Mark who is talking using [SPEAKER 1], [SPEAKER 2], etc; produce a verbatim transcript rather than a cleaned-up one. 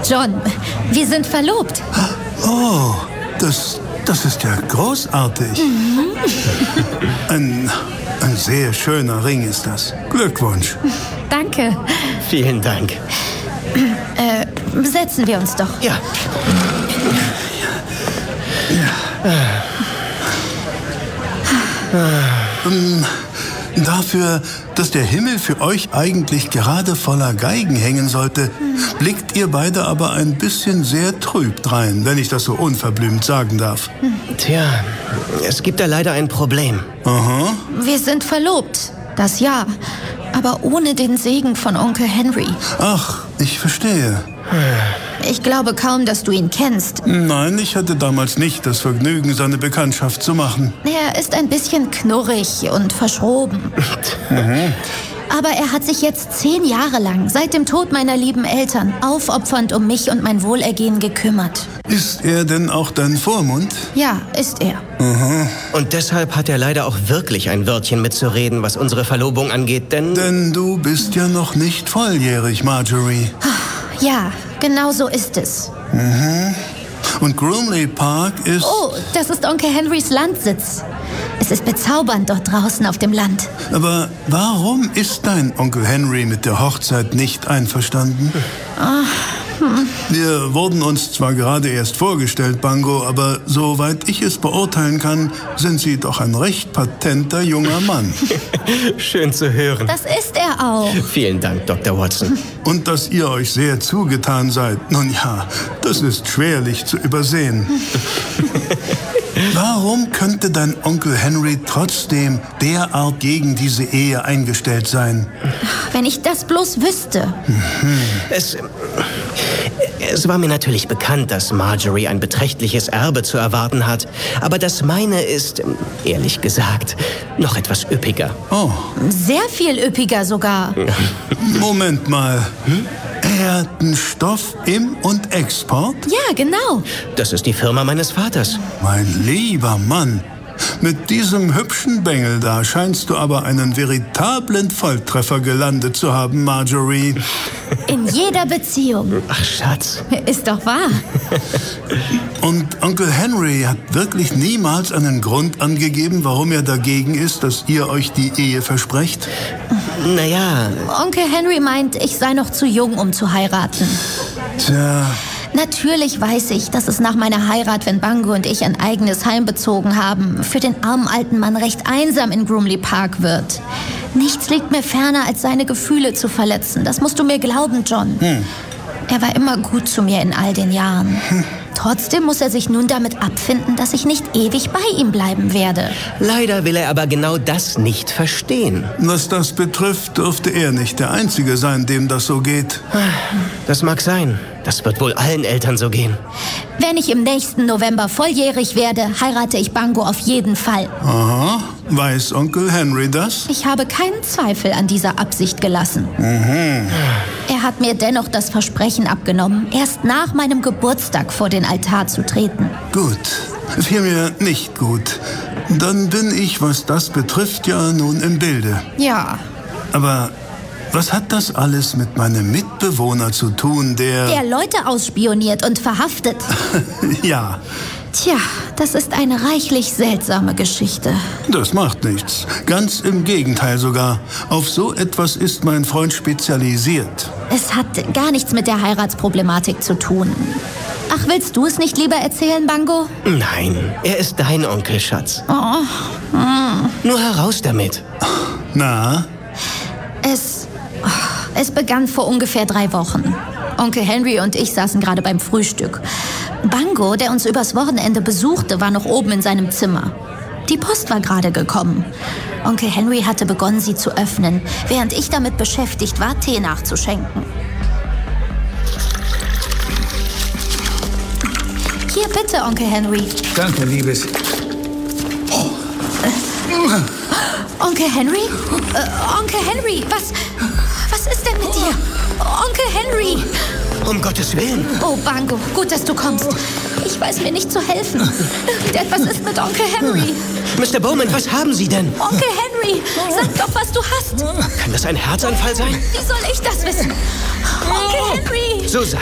[SPEAKER 1] John, wir sind verlobt.
[SPEAKER 2] Oh, das, das ist ja großartig. Mhm. Ein, ein sehr schöner Ring ist das. Glückwunsch.
[SPEAKER 1] Danke.
[SPEAKER 3] Vielen Dank.
[SPEAKER 1] Äh, setzen wir uns doch.
[SPEAKER 3] Ja.
[SPEAKER 2] Ja. ähm, dafür, dass der Himmel für euch eigentlich gerade voller Geigen hängen sollte, blickt ihr beide aber ein bisschen sehr trüb drein, wenn ich das so unverblümt sagen darf.
[SPEAKER 3] Tja, es gibt da leider ein Problem.
[SPEAKER 2] Aha.
[SPEAKER 1] Wir sind verlobt, das ja, aber ohne den Segen von Onkel Henry.
[SPEAKER 2] Ach, ich verstehe.
[SPEAKER 1] Ich glaube kaum, dass du ihn kennst.
[SPEAKER 2] Nein, ich hatte damals nicht das Vergnügen, seine Bekanntschaft zu machen.
[SPEAKER 1] Er ist ein bisschen knurrig und verschroben.
[SPEAKER 2] Mhm.
[SPEAKER 1] Aber er hat sich jetzt zehn Jahre lang, seit dem Tod meiner lieben Eltern, aufopfernd um mich und mein Wohlergehen gekümmert.
[SPEAKER 2] Ist er denn auch dein Vormund?
[SPEAKER 1] Ja, ist er.
[SPEAKER 2] Mhm.
[SPEAKER 3] Und deshalb hat er leider auch wirklich ein Wörtchen mitzureden, was unsere Verlobung angeht, denn...
[SPEAKER 2] Denn du bist ja noch nicht volljährig, Marjorie.
[SPEAKER 1] Ja, genau so ist es.
[SPEAKER 2] Mhm. Und Groomley Park ist...
[SPEAKER 1] Oh, das ist Onkel Henrys Landsitz. Es ist bezaubernd dort draußen auf dem Land.
[SPEAKER 2] Aber warum ist dein Onkel Henry mit der Hochzeit nicht einverstanden?
[SPEAKER 1] Ach, hm.
[SPEAKER 2] Wir wurden uns zwar gerade erst vorgestellt, Bango, aber soweit ich es beurteilen kann, sind Sie doch ein recht patenter junger Mann.
[SPEAKER 3] Schön zu hören.
[SPEAKER 1] Das ist er auch.
[SPEAKER 3] Vielen Dank, Doktor Watson.
[SPEAKER 2] Und dass ihr euch sehr zugetan seid, nun ja, das ist schwerlich zu übersehen. Warum könnte dein Onkel Henry trotzdem derart gegen diese Ehe eingestellt sein?
[SPEAKER 1] Wenn ich das bloß wüsste.
[SPEAKER 2] Mhm.
[SPEAKER 3] Es, es war mir natürlich bekannt, dass Marjorie ein beträchtliches Erbe zu erwarten hat. Aber das meine ist, ehrlich gesagt, noch etwas üppiger.
[SPEAKER 2] Oh.
[SPEAKER 1] Sehr viel üppiger sogar.
[SPEAKER 2] Moment mal. Hm? Stoff im und Export?
[SPEAKER 1] Ja, genau.
[SPEAKER 3] Das ist die Firma meines Vaters.
[SPEAKER 2] Mein lieber Mann, mit diesem hübschen Bengel da scheinst du aber einen veritablen Volltreffer gelandet zu haben, Marjorie.
[SPEAKER 1] In jeder Beziehung.
[SPEAKER 3] Ach, Schatz.
[SPEAKER 1] Ist doch wahr.
[SPEAKER 2] Und Onkel Henry hat wirklich niemals einen Grund angegeben, warum er dagegen ist, dass ihr euch die Ehe versprecht?
[SPEAKER 3] Naja...
[SPEAKER 1] Onkel Henry meint, ich sei noch zu jung, um zu heiraten.
[SPEAKER 2] Tja...
[SPEAKER 1] Natürlich weiß ich, dass es nach meiner Heirat, wenn Bango und ich ein eigenes Heim bezogen haben, für den armen alten Mann recht einsam in Groomley Park wird. Nichts liegt mir ferner, als seine Gefühle zu verletzen. Das musst du mir glauben, John.
[SPEAKER 2] Hm.
[SPEAKER 1] Er war immer gut zu mir in all den Jahren. Hm. Trotzdem muss er sich nun damit abfinden, dass ich nicht ewig bei ihm bleiben werde.
[SPEAKER 3] Leider will er aber genau das nicht verstehen.
[SPEAKER 2] Was das betrifft, dürfte er nicht der Einzige sein, dem das so geht.
[SPEAKER 3] Das mag sein. Das wird wohl allen Eltern so gehen.
[SPEAKER 1] Wenn ich im nächsten November volljährig werde, heirate ich Bango auf jeden Fall.
[SPEAKER 2] Aha. Weiß Onkel Henry das?
[SPEAKER 1] Ich habe keinen Zweifel an dieser Absicht gelassen.
[SPEAKER 2] Mhm.
[SPEAKER 1] Er hat mir dennoch das Versprechen abgenommen, erst nach meinem Geburtstag vor den Altar zu treten.
[SPEAKER 2] Gut. Vielmehr nicht gut. Dann bin ich, was das betrifft, ja nun im Bilde.
[SPEAKER 1] Ja.
[SPEAKER 2] Aber... was hat das alles mit meinem Mitbewohner zu tun, der...
[SPEAKER 1] Der Leute ausspioniert und verhaftet.
[SPEAKER 2] Ja.
[SPEAKER 1] Tja, das ist eine reichlich seltsame Geschichte.
[SPEAKER 2] Das macht nichts. Ganz im Gegenteil sogar. Auf so etwas ist mein Freund spezialisiert.
[SPEAKER 1] Es hat gar nichts mit der Heiratsproblematik zu tun. Ach, willst du es nicht lieber erzählen, Bango?
[SPEAKER 3] Nein, er ist dein Onkel, Schatz.
[SPEAKER 1] Oh. Mm.
[SPEAKER 3] Nur heraus damit.
[SPEAKER 2] Na?
[SPEAKER 1] Es... Es begann vor ungefähr drei Wochen. Onkel Henry und ich saßen gerade beim Frühstück. Bango, der uns übers Wochenende besuchte, war noch oben in seinem Zimmer. Die Post war gerade gekommen. Onkel Henry hatte begonnen, sie zu öffnen, während ich damit beschäftigt war, Tee nachzuschenken. Hier bitte, Onkel Henry.
[SPEAKER 4] Danke, Liebes.
[SPEAKER 1] Oh. Äh. Onkel Henry? Äh, Onkel Henry, was... Was ist denn mit dir? Onkel Henry!
[SPEAKER 3] Um Gottes Willen!
[SPEAKER 1] Oh, Bango, gut, dass du kommst. Ich weiß mir nicht zu helfen. Irgendetwas ist mit Onkel Henry.
[SPEAKER 3] Mister Bowman, was haben Sie denn?
[SPEAKER 1] Onkel Henry, sag doch, was du hast.
[SPEAKER 3] Kann das ein Herzanfall sein?
[SPEAKER 1] Wie soll ich das wissen? Onkel Henry!
[SPEAKER 3] So